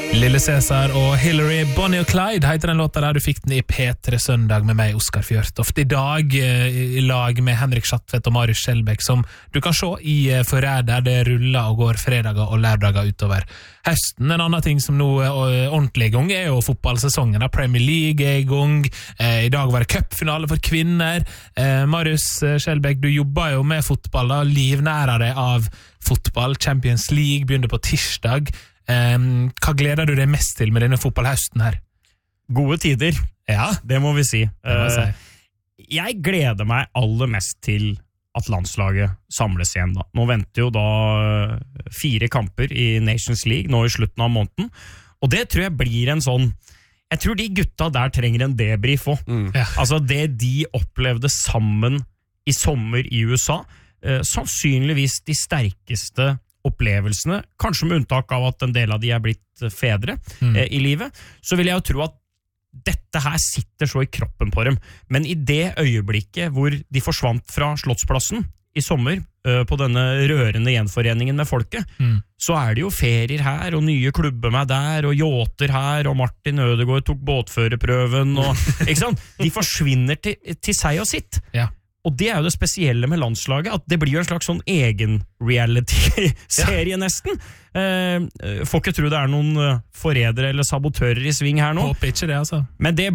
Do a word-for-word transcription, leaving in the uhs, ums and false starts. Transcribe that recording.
Lille Cæsar og Hillary, Bonnie og Clyde heter den låta der. Du fikk den i P tre Søndag med meg, Oskar Fjørtoft. I dag i lag med Henrik Schatvedt og Marius Skjelbæk, som du kan se i Forræder. Det ruller og går fredager og lørdager utover høsten. En annen ting som nå er ordentlig i gang er jo fotballsesongen. Premier League er i gang. I dag var det cupfinale for kvinner. Marius Skjelbæk, du jobber jo med fotball, da. Livnærer deg av fotball. Champions League begynner på tirsdag. Um, hva gleder du deg mest til med denne fotballhøsten her? Gode tider, ja. Det må vi si. Må si. Uh, jeg gleder meg aller mest til at landslaget samles igjen. Da. Nå venter jo da fire kamper i Nations League nå i slutten av måneden, og det tror jeg blir en sånn, jeg tror de gutta der trenger en debrief også. Mm. Ja. Altså det de opplevde sammen i sommer i U S A, uh, sannsynligvis de sterkeste opplevelsene, kanskje med unntak av at en del av de er blitt fedre mm. eh, i livet, så vil jeg jo tro at dette her sitter så i kroppen på dem. Men i det øyeblikket hvor de forsvant fra Slottsplassen i sommer, eh, på denne rørende gjenforeningen med folket, mm. så er det jo ferier her, og nye klubber med der, og yachter her, og Martin Ødegaard tok båtførerprøven, og, ikke sant? De forsvinner til, til seg og sitt. Ja. Og det er jo det spesielle med landslaget, at det blir jo en slags sånn egen reality-serie ja. Nesten. Eh, får ikke tro det er noen forrædere eller sabotører i sving her nå. Håper ikke det, altså. Men det